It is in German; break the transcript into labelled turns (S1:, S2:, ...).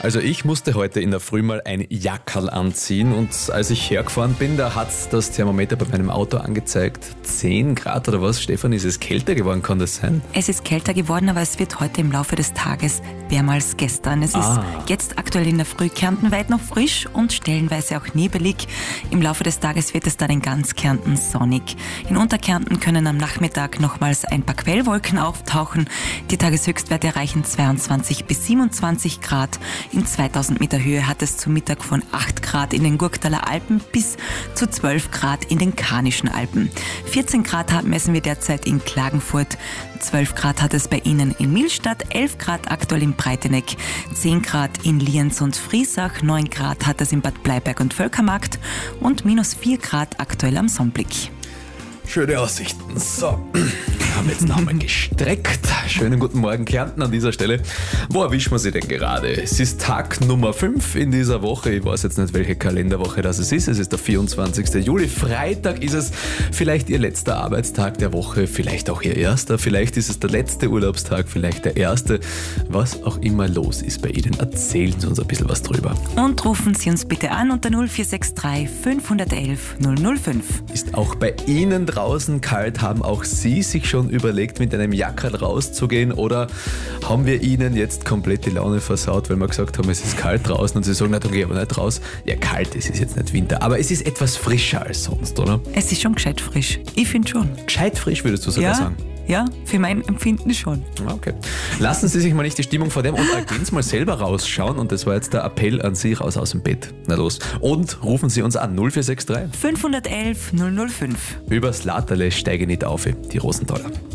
S1: Also ich musste heute in der Früh mal ein Jackerl anziehen und als ich hergefahren bin, da hat das Thermometer bei meinem Auto angezeigt 10 Grad oder was? Stefan, ist es kälter geworden, kann das sein?
S2: Es ist kälter geworden, aber es wird heute im Laufe des Tages wärmer als gestern. Es ist jetzt aktuell in der Früh kärntenweit noch frisch und stellenweise auch nebelig. Im Laufe des Tages wird es dann in ganz Kärnten sonnig. In Unterkärnten können am Nachmittag nochmals ein paar Quellwolken auftauchen. Die Tageshöchstwerte erreichen 22 bis 27 Grad. In 2000 Meter Höhe hat es zu Mittag von 8 Grad in den Gurktaler Alpen bis zu 12 Grad in den Karnischen Alpen. 14 Grad messen wir derzeit in Klagenfurt. 12 Grad hat es bei Ihnen in Millstatt, 11 Grad aktuell in Breiteneck, 10 Grad in Lienz und Friesach, 9 Grad hat es in Bad Bleiberg und Völkermarkt und minus 4 Grad aktuell am Sonnblick.
S1: Schöne Aussichten. So, haben wir jetzt noch einmal gestreckt. Schönen guten Morgen Kärnten an dieser Stelle. Wo erwischen wir Sie denn gerade? Es ist Tag Nummer 5 in dieser Woche. Ich weiß jetzt nicht, welche Kalenderwoche das ist. Es ist der 24. Juli. Freitag ist es vielleicht Ihr letzter Arbeitstag der Woche, vielleicht auch Ihr erster. Vielleicht ist es der letzte Urlaubstag, vielleicht der erste. Was auch immer los ist bei Ihnen, erzählen Sie uns ein bisschen was drüber.
S2: Und rufen Sie uns bitte an unter 0463 511 005.
S1: Ist auch bei Ihnen draußen kalt? Haben auch Sie sich schon überlegt, mit einem Jackerl rauszugehen, oder haben wir Ihnen jetzt komplett die Laune versaut, weil wir gesagt haben, es ist kalt draußen und Sie sagen, na, dann gehe ich aber nicht raus. Ja, kalt, es ist jetzt nicht Winter, aber es ist etwas frischer als sonst, oder?
S2: Es ist schon gescheit frisch. Ich finde schon.
S1: Gescheit frisch, würdest du sogar sagen?
S2: Ja, für mein Empfinden schon.
S1: Okay. Lassen Sie sich mal nicht die Stimmung verderben und gehen Sie mal selber rausschauen, und das war jetzt der Appell an Sie raus aus dem Bett. Na los. Und rufen Sie uns an 0463
S2: 511 005.
S1: Übers Laterle steige nicht auf, die Rosenthaler.